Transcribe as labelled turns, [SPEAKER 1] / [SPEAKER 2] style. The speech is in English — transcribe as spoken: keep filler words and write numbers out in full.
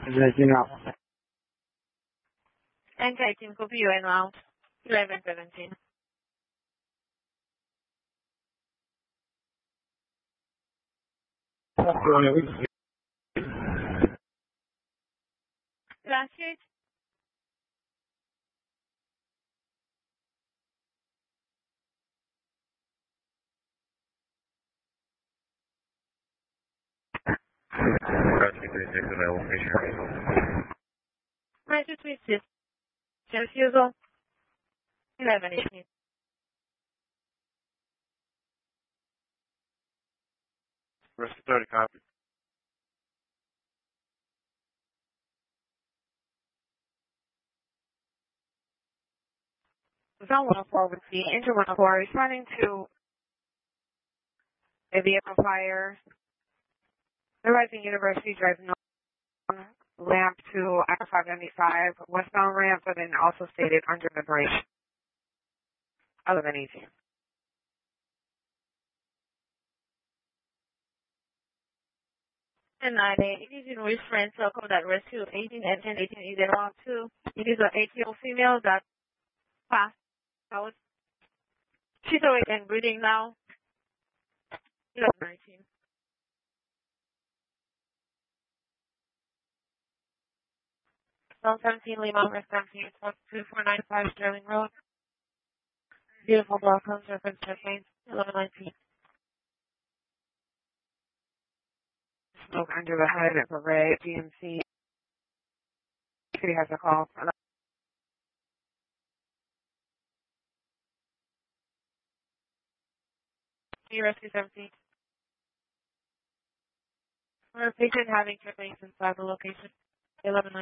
[SPEAKER 1] Taking out.
[SPEAKER 2] Anti-team, copy you and out. eleven seventeen. Gracias. Magic Twist System. Refusal. eleven eighteen.
[SPEAKER 3] Rest thirty copy.
[SPEAKER 2] Zone one oh four with the engine one oh four responding to a vehicle fire. The Rising University Drive North ramp to I five ninety-five westbound ramp, but then also stated under liberation. eleven eighteen. And nine eight, it is in reference to code that rescue eighteen and ten eighteen is one two. It is an eight year old female that passed out. She's awake and breathing now. eleven nineteen. Zone seventeen, Lima, West seventeen, one two four nine five Sterling Road. Beautiful block home reference campaign, eleven nineteen. Smoke under the hood at Parade, G M C. City has a call. Rescue seventeen. For a patient having complaints inside the location, eleven nineteen.